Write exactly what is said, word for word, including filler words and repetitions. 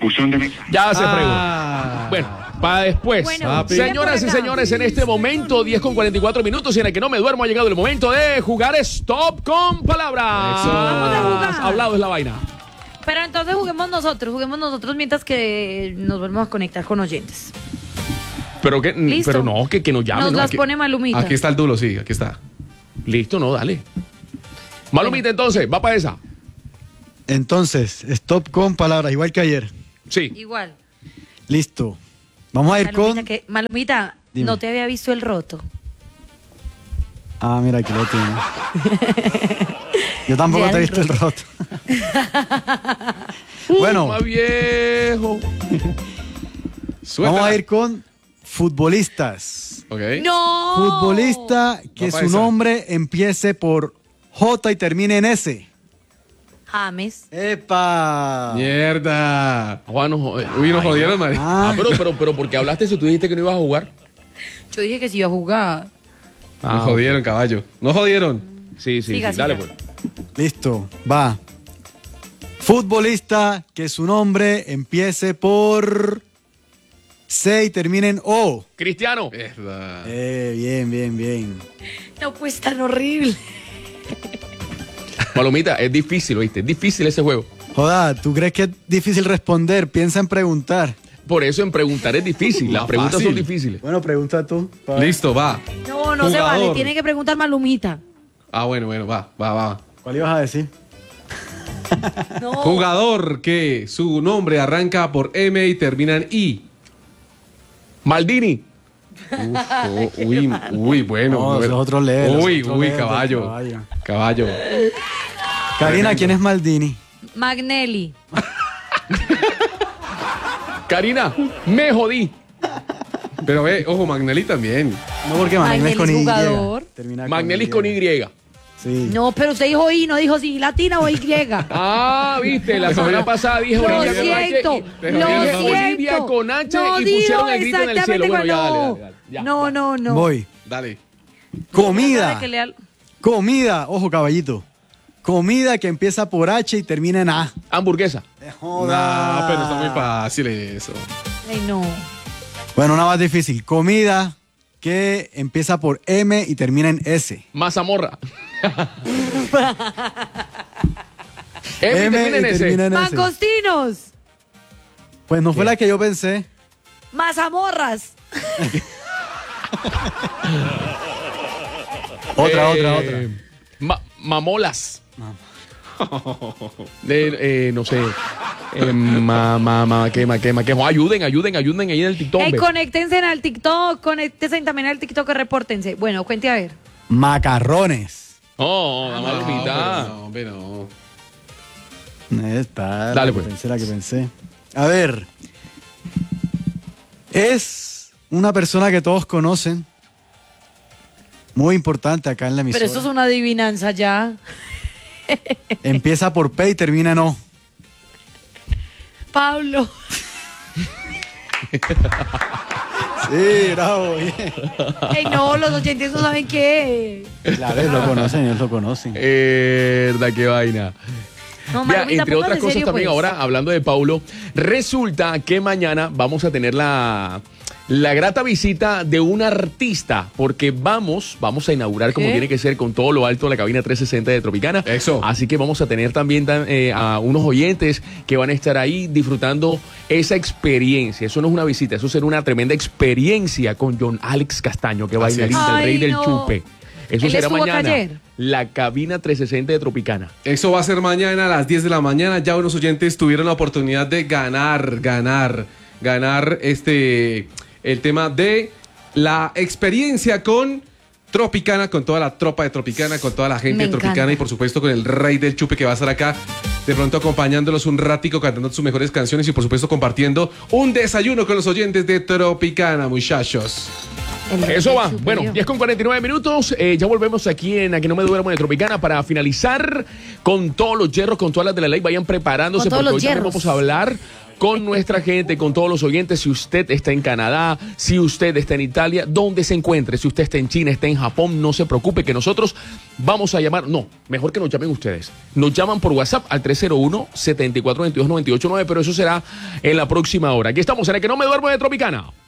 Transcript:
Buzón de mensajes. Ya se fregó. Ah. Bueno, para después. Bueno, Señoras y señores, en este momento, diez con cuarenta y cuatro minutos, y en el que no me duermo, ha llegado el momento de jugar Stop con palabras. Eso. Vamos a jugar. Hablado es la vaina. Pero entonces juguemos nosotros, juguemos nosotros mientras que nos volvemos a conectar con oyentes. Pero que, Listo. pero no, que, que nos llamen. Nos ¿no? las Que- pone Malumita. Aquí está el dulo, sí, aquí está. Listo, no, dale. Malumita, entonces, va para esa. Entonces, stop con palabras, igual que ayer. Sí. Igual. Listo. Vamos a ir Malumita, con... que, Malumita, Dime. no te había visto el roto. Ah, mira, aquí lo tiene. Yo tampoco Ya te he el visto el roto. Bueno, Más viejo. vamos a ir con futbolistas. Ok. ¡No! Futbolista que Va pa' su esa. nombre empiece por J y termine en S. James. ¡Epa! Mierda. Juan, no jode- Uy, nos jodieron, María. Ah, Ah, pero, pero, pero, ¿por qué hablaste si tú dijiste que no ibas a jugar? Yo dije que si iba a jugar. Ah, Nos jodieron, caballo. Nos jodieron. Sí, sí, Siga, sí. Dale, siga. pues. listo, va. Futbolista que su nombre empiece por C y termine en O. Cristiano. Mierda. Eh, bien, bien, bien. No, pues tan horrible. Palomita, es difícil, ¿oíste? Es difícil ese juego. Joda, ¿tú crees que es difícil responder? Piensa en preguntar. Por eso en preguntar es difícil. Las Más preguntas fácil. son difíciles. Bueno, pregunta tú. pa- Listo, va. No, no se vale. Jugador. Tiene que preguntar Malumita. Ah, bueno, bueno, va, va, va. ¿Cuál ibas a decir? No. Jugador que su nombre arranca por M y termina en I. Maldini. Uf, oh, uy, uy, bueno. No, a ver. nosotros leemos, Uy, nosotros uy, leemos, caballo. caballo. Caballo. Karina, ¿quién es Maldini? Magnelli. Karina, me jodí. Pero ve, ojo, Magnelli también. No, porque Magnelli es con Magnelli Y. es jugador. Termina Magnelis con Y. Sí. No, pero usted dijo I, no dijo si latina o Y. Ah, viste, la semana pasada dije Lo Olivia con H siento, y- lo dije siento. Olivia con H No y dijo pusieron el grito en el cielo. exactamente Bueno, ya, cuál- dale, no. dale, dale, ya. No, no, no. Voy. Dale. Comida. Para que lea- Comida. Ojo, caballito. Comida que empieza por H y termina en A. Hamburguesa. No, pero está muy fácil eso. Ay, no. Bueno, una más difícil. Comida que empieza por M y termina en S. Mazamorra. M, M termina en y ese. termina en S. Mangostinos. Pues no fue la que yo pensé. Mazamorras. Otra, Eh, otra, otra. ma- mamolas. De, eh, no sé. Eh, ma, ma, ma, ¿qué, ma, qué, ma, qué? Oh, ayuden, ayuden, ayuden ahí en el TikTok. Ey, hombre. conéctense al TikTok, conéctense también al TikTok, repórtense. Bueno, cuente a ver. Macarrones. Oh, la No, malumita. pero no, hombre, no. Esta, Dale, la pues. que pensé, la que pensé. A ver. Es una persona que todos conocen. Muy importante acá en la emisora. Pero eso es una adivinanza ya. Empieza por P y termina en O. Pablo. Sí, bravo, bien. Ey, no, los oyentes no saben qué. Claro, ellos lo conocen, ellos lo conocen. Eh, verdad, qué vaina. No, Ya, Malumita, entre otras póngase cosas serio, también, pues. ahora hablando de Paulo, resulta que mañana vamos a tener la, la grata visita de un artista, porque vamos, vamos a inaugurar como ¿Qué? tiene que ser con todo lo alto la cabina trescientos sesenta de Tropicana. Eso. Así que vamos a tener también eh, a unos oyentes que van a estar ahí disfrutando esa experiencia. Eso no es una visita, eso será una tremenda experiencia con John Alex Castaño, que Así es. bailarín del Ay, rey del no. chupe. Eso Él será estuvo acá mañana. ayer. La cabina trescientos sesenta de Tropicana. Eso va a ser mañana a las diez de la mañana. Ya unos oyentes tuvieron la oportunidad de ganar, ganar, ganar este el tema de la experiencia con Tropicana, con toda la tropa de Tropicana, con toda la gente Me de Tropicana encanta. y por supuesto con el rey del chupe que va a estar acá de pronto acompañándolos un ratico, cantando sus mejores canciones y por supuesto compartiendo un desayuno con los oyentes de Tropicana, muchachos. El Eso va. superior. Bueno, diez con cuarenta y nueve minutos. Eh, ya volvemos aquí en Aquí no me duermo de Tropicana para finalizar con todos los hierros, con todas las de la ley. Vayan preparándose Con todos porque los hoy también hierros. vamos a hablar con nuestra gente, con todos los oyentes. Si usted está en Canadá, si usted está en Italia, donde se encuentre, si usted está en China, está en Japón, no se preocupe que nosotros vamos a llamar. No, mejor que nos llamen ustedes. Nos llaman por WhatsApp al tres cero uno, siete cuatro dos dos, nueve ocho nueve, pero eso será en la próxima hora. Aquí estamos en el Que no me duermo de Tropicana.